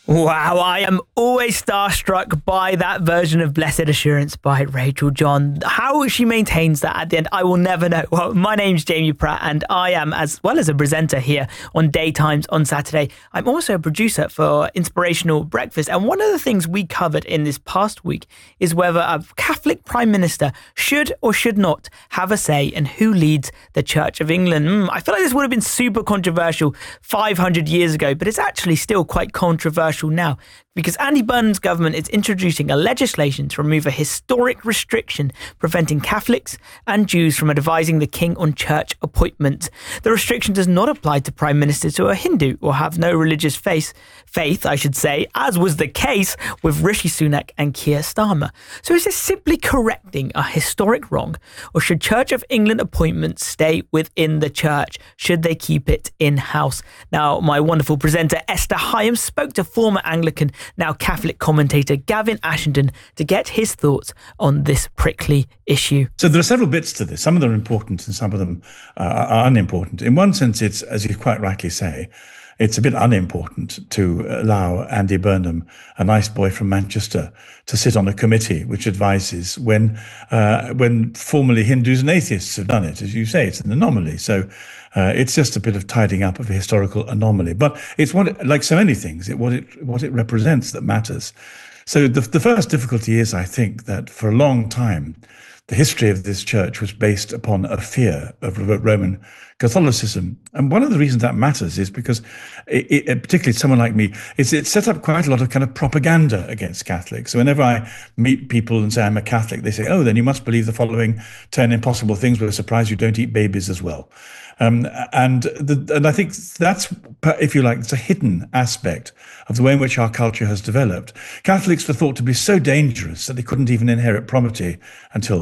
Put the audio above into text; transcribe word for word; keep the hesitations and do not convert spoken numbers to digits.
Wow, I am always starstruck by that version of Blessed Assurance by Rachel John. How she maintains that at the end, I will never know. Well, my name's Jamie Pratt, and I am, as well as a presenter here on Daytimes on Saturday, I'm also a producer for Inspirational Breakfast. And one of the things we covered in this past week is whether a Catholic Prime Minister should or should not have a say in who leads the Church of England. Mm, I feel like this would have been super controversial five hundred years ago, but it's actually still quite controversial now, because Andy Burnham's government is introducing a legislation to remove a historic restriction preventing Catholics and Jews from advising the king on church appointments. The restriction does not apply to prime ministers who are Hindu or have no religious faith, faith, I should say, as was the case with Rishi Sunak and Keir Starmer. So is this simply correcting a historic wrong, or should Church of England appointments stay within the church? Should they keep it in-house? Now, my wonderful presenter Esther Hyam spoke to former Anglican, now Catholic commentator Gavin Ashenden to get his thoughts on this prickly issue. So there are several bits to this. Some of them are important and some of them uh, are unimportant. In one sense, it's, as you quite rightly say, it's a bit unimportant to allow Andy Burnham, a nice boy from Manchester, to sit on a committee which advises when uh, when formerly Hindus and atheists have done it. As you say, it's an anomaly. So uh, it's just a bit of tidying up of a historical anomaly. But it's what, it, like so many things, it, what it what it represents that matters. So the, the first difficulty is, I think, that for a long time, the history of this church was based upon a fear of Roman Catholicism. And one of the reasons that matters is because, it, it, particularly someone like me, it's, it set up quite a lot of kind of propaganda against Catholics. So whenever I meet people and say I'm a Catholic, they say, oh, then you must believe the following ten impossible things. We're surprised you don't eat babies as well. Um, and the, and I think that's, if you like, it's a hidden aspect of the way in which our culture has developed. Catholics were thought to be so dangerous that they couldn't even inherit property until